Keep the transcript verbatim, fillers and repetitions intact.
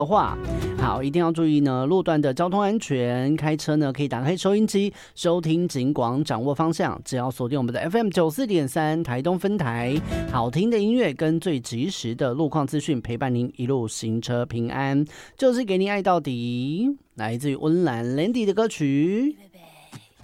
的话，好，一定要注意呢路段的交通安全。开车呢可以打开收音机收听警广，掌握方向。只要锁定我们的 F M 九四点三台东分台，好听的音乐跟最及时的路况资讯，陪伴您一路行车平安。就是给您爱到底，来自于温岚 Landy 的歌曲。